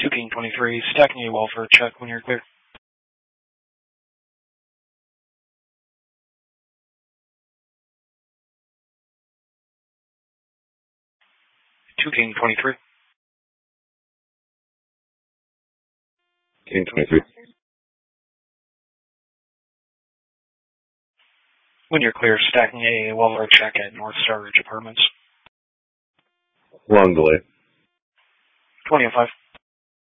2 King 23, stacking a wall for a check when you're clear. 2 King 23. King 23. When you're clear, stacking a wall for a check at North Star Ridge Apartments. Long delay. 20 and 5.